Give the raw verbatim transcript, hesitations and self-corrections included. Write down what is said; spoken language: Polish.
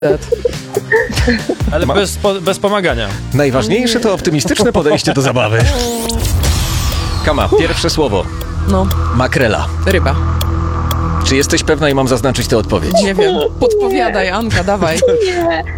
Ale Ma- bez, po, bez pomagania. Najważniejsze to optymistyczne podejście do zabawy. Kama, pierwsze słowo. No, Makrela. ryba. Czy jesteś pewna i mam zaznaczyć tę odpowiedź? Nie wiem. Podpowiadaj, Anka, dawaj. Nie.